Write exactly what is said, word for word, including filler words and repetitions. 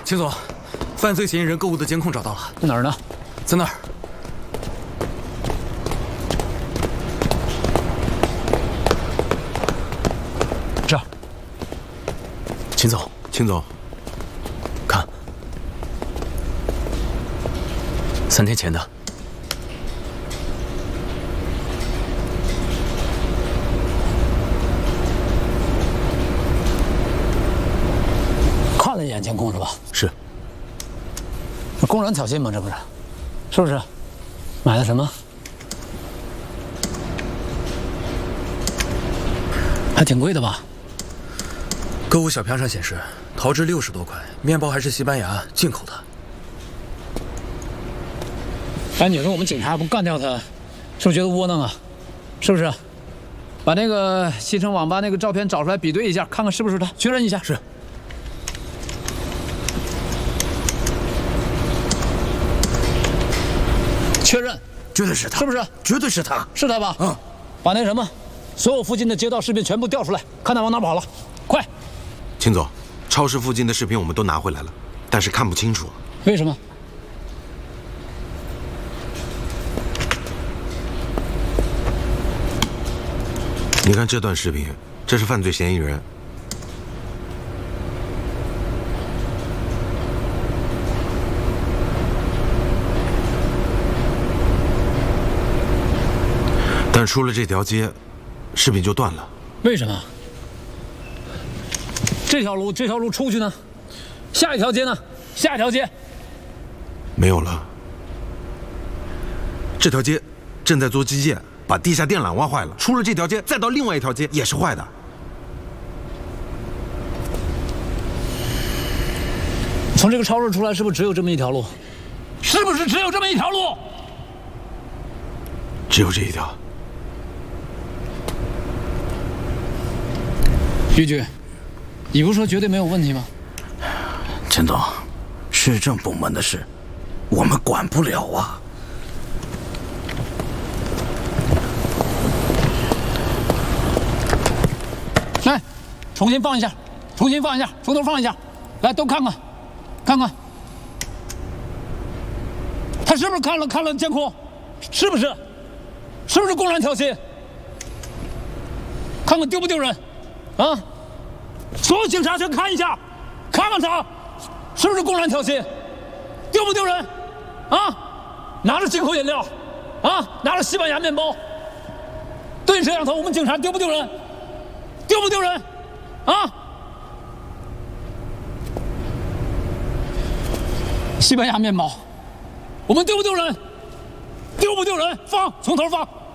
秦总，犯罪嫌疑人购物的监控找到了， 在哪儿呢？ 在那儿。 这儿。 秦总， 秦总， 看，三天前的。 看了一眼监控是吧？ 是。 这公然挑衅吗？这不是，是不是？买的什么？还挺贵的吧？ 购物小票上显示，陶制六十多块，面包还是西班牙进口的。 哎，你说我们警察不干掉他，是不是觉得窝囊啊？是不是？把那个西城网吧那个照片找出来比对一下，看看是不是他，确认一下。 是。 确认， 绝对是他， 是不是？ 绝对是他， 是他吧？嗯，把那什么，所有附近的街道视频全部调出来，看他往哪跑了，快！ 秦总，超市附近的视频我们都拿回来了，但是看不清楚。 为什么？ 你看这段视频，这是犯罪嫌疑人。 但出了这条街，视频就断了。 为什么？这条路这条路出去呢？下一条街呢？下一条街没有了。这条街正在做基建，把地下电缆挖坏了。出了这条街，再到另外一条街也是坏的。 从这个超市出来，是不是只有这么一条路？是不是只有这么一条路？ 只有这一条。 于局，你不是说绝对没有问题吗？ 陈总，市政部门的事，我们管不了啊。 来，重新放一下，重新放一下，从头放一下，来都看看，看看，他是不是看了看了监控？是不是？是不是公然挑衅？看看丢不丢人？ 啊！所有警察全看一下，看看他是不是公然挑衅，丢不丢人？啊！拿着进口饮料，啊，拿着西班牙面包，对摄像头，我们警察丢不丢人？丢不丢人？啊！西班牙面包，我们丢不丢人？丢不丢人？放，从头放。